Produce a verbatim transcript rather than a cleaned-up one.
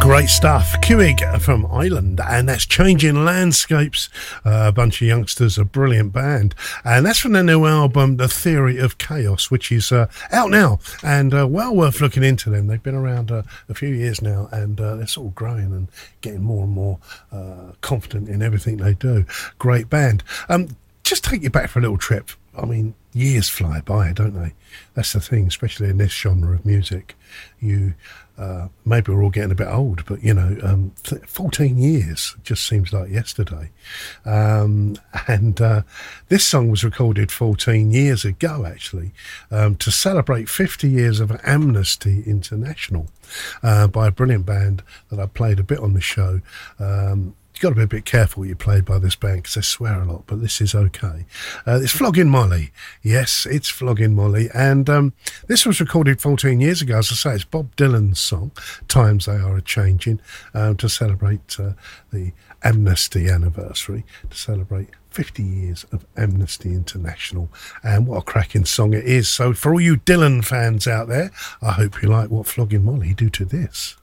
Great stuff. Quig from Ireland, and that's Changing Landscapes. Uh, a bunch of youngsters, a brilliant band. And that's from their new album, The Theory of Chaos, which is uh, out now and uh, well worth looking into them. They've been around uh, a few years now, and uh, they're sort of growing and getting more and more uh, confident in everything they do. Great band. Um, just take you back for a little trip. I mean, years fly by, don't they? That's the thing, especially in this genre of music. You... Uh, maybe we're all getting a bit old, but, you know, um, th- fourteen years just seems like yesterday. Um, and uh, this song was recorded fourteen years ago, actually, um, to celebrate fifty years of Amnesty International uh, by a brilliant band that I played a bit on the show. Um, You've got to be a bit careful what you play by this band because they swear a lot, but this is okay. Uh, it's Flogging Molly. Yes, it's Flogging Molly. And um, this was recorded fourteen years ago. As I say, it's Bob Dylan's song, Times They Are A-Changing, um, to celebrate uh, the Amnesty anniversary, to celebrate fifty years of Amnesty International. And what a cracking song it is. So for all you Dylan fans out there, I hope you like what Flogging Molly do to this.